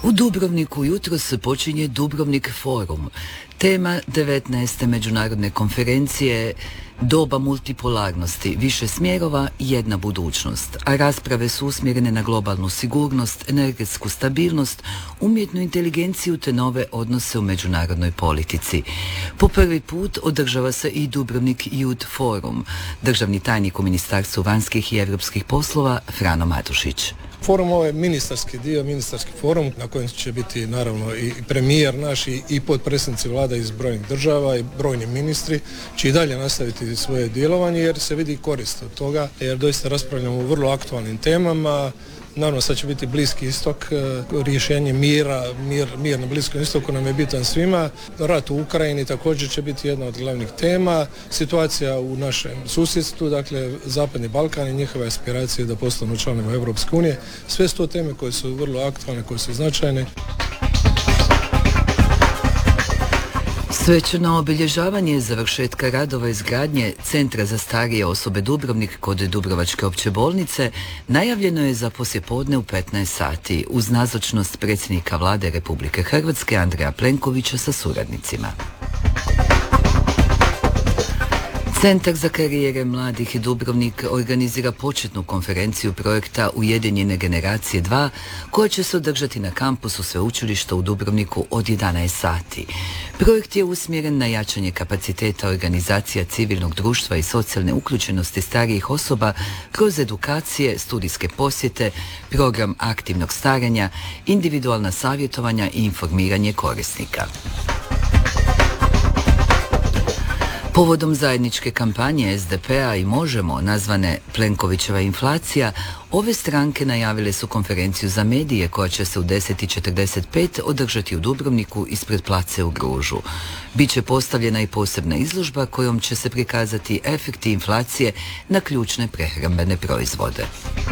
U Dubrovniku jutros počinje Dubrovnik forum. Tema 19. međunarodne konferencije Doba multipolarnosti, više smjerova, jedna budućnost, a rasprave su usmjerene na globalnu sigurnost, energetsku stabilnost, umjetnu inteligenciju te nove odnose u međunarodnoj politici. Po prvi put održava se i Dubrovnik Youth Forum. Državni tajnik u Ministarstvu vanjskih i europskih poslova Frano Matušić. Forum ovo je ministarski dio, ministarski forum na kojem će biti naravno i premijer naš i potpredsjednici vlada iz brojnih država i brojni ministri će i dalje nastaviti svoje djelovanje jer se vidi korist od toga, jer doista raspravljamo o vrlo aktualnim temama. Naravno, sad će biti Bliski istok, rješenje mir na Bliskom istoku nam je bitan svima. Rat u Ukrajini također će biti jedna od glavnih tema. Situacija u našem susjedstvu, dakle Zapadni Balkan i njihove aspiracije da postanu članovi Europske unije. Sve su to teme koje su vrlo aktualne, koje su značajne. Svečano obilježavanje završetka radova izgradnje Centra za starije osobe Dubrovnik kod Dubrovačke opće bolnice najavljeno je za poslijepodne u 15 sati uz nazočnost predsjednika Vlade Republike Hrvatske Andreja Plenkovića sa suradnicima. Centar za karijere mladih Dubrovnik organizira početnu konferenciju projekta Ujedinjene generacije 2 koja će se održati na kampusu sveučilišta u Dubrovniku od 11 sati. Projekt je usmjeren na jačanje kapaciteta organizacija civilnog društva i socijalne uključenosti starijih osoba kroz edukacije, studijske posjete, program aktivnog starenja, individualna savjetovanja i informiranje korisnika. Povodom zajedničke kampanje SDP-a i Možemo, nazvane Plenkovićeva inflacija, ove stranke najavile su konferenciju za medije koja će se u 10:45 održati u Dubrovniku ispred place u Gružu. Biće postavljena i posebna izložba kojom će se prikazati efekti inflacije na ključne prehrambene proizvode.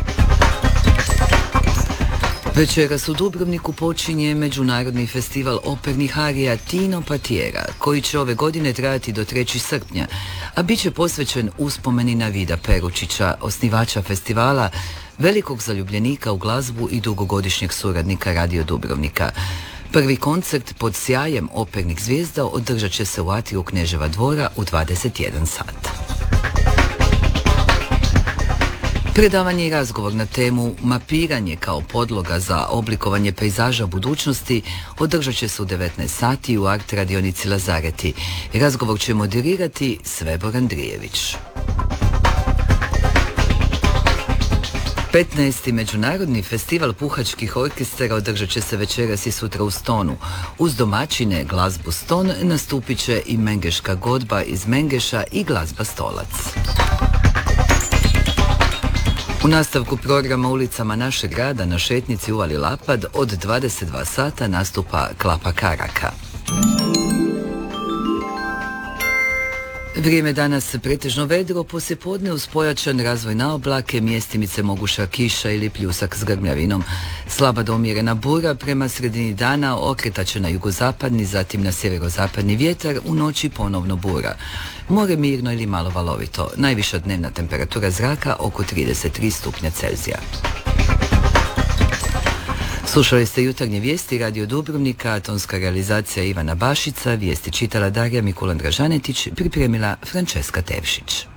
Večeras u Dubrovniku počinje Međunarodni festival opernih arija Tino Patiera, koji će ove godine trajati do 3. srpnja, a bit će posvećen uspomeni na Vida Peručića, osnivača festivala, velikog zaljubljenika u glazbu i dugogodišnjeg suradnika Radio Dubrovnika. Prvi koncert pod sjajem opernih zvijezda održat će se u atriju Kneževa dvora u 21 sat. Predavanje i razgovor na temu Mapiranje kao podloga za oblikovanje pejzaža budućnosti održat će se u 19 sati u Art radionici Lazareti. Razgovor će moderirati Svebor Andrijević. 15. Međunarodni festival puhačkih orkestara održat će se večeras i sutra u Stonu. Uz domaćine glazbu Ston nastupit će i Mengeška godba iz Mengeša i glazba Stolac. U nastavku programa ulicama našeg grada na šetnici Uvali Lapad od 22 sata nastupa Klapa Karaka. Vrijeme danas pretežno vedro, poslijepodne uz pojačan razvoj na oblake, mjestimice moguća kiša ili pljusak s grmljavinom. Slaba do umjerena bura prema sredini dana okretaće na jugozapadni, zatim na sjeverozapadni vjetar, u noći ponovno bura. More mirno ili malo valovito, najviša dnevna temperatura zraka oko 33 stupnja Celzija. Slušali ste jutarnje vijesti Radio Dubrovnika, tonska realizacija Ivana Bašica, vijesti čitala Darija Mikulan Dražanetić, pripremila Frančeska Tevšić.